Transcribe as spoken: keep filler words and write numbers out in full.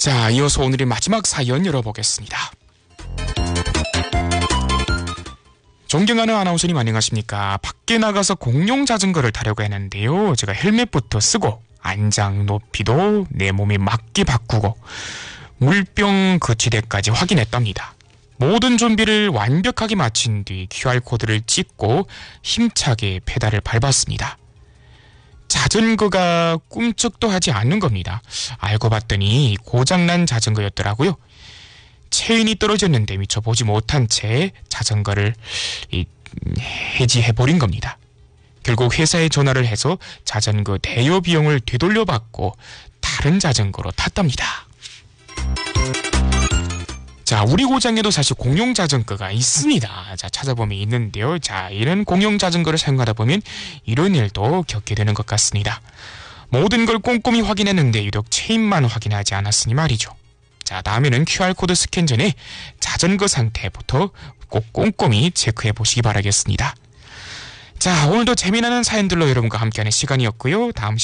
자, 이어서 오늘의 마지막 사연 열어보겠습니다. 존경하는 아나운서님 안녕하십니까. 밖에 나가서 공룡 자전거를 타려고 했는데요. 제가 헬멧부터 쓰고 안장 높이도 내 몸에 맞게 바꾸고 물병 거치대까지 확인했답니다. 모든 준비를 완벽하게 마친 뒤 큐알코드를 찍고 힘차게 페달을 밟았습니다. 자전거가 꿈쩍도 하지 않는 겁니다. 알고 봤더니 고장난 자전거였더라고요. 체인이 떨어졌는데 미처 보지 못한 채 자전거를 해지해버린 겁니다. 결국 회사에 전화를 해서 자전거 대여 비용을 되돌려받고 다른 자전거로 탔답니다. 자, 우리 고장에도 사실 공룡 자전거가 있습니다. 자, 찾아보면 있는데요. 자, 이런 공룡 자전거를 사용하다 보면 이런 일도 겪게 되는 것 같습니다. 모든 걸 꼼꼼히 확인했는데 유독 체인만 확인하지 않았으니 말이죠. 자, 다음에는 큐알코드 스캔 전에 자전거 상태부터 꼭 꼼꼼히 체크해 보시기 바라겠습니다. 자, 오늘도 재미나는 사연들로 여러분과 함께하는 시간이었고요. 다음